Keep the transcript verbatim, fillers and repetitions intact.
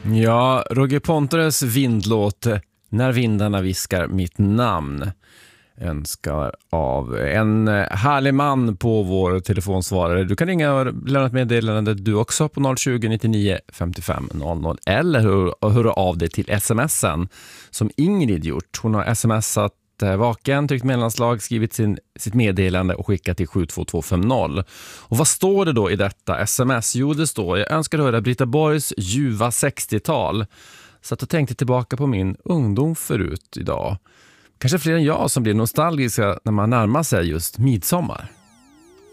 Ja, Roger Pontares vindlåt När vindarna viskar mitt namn önskar av en härlig man på vår telefonsvarare. Du kan ringa och lämna ett meddelande du också på noll tjugo, nittionio, femtiofem, noll noll eller hör, höra av dig till smsen som Ingrid gjort. Hon har smsat vaken, tryckt mellanslag, skrivit sin, sitt meddelande och skickat till sju två två fem noll. Och vad står det då i detta sms? Jo, det står: jag önskar höra Britta Borgs ljuva sextiotal. Så att jag tänkte tillbaka på min ungdom förut idag. Kanske fler än jag som blir nostalgiska när man närmar sig just midsommar.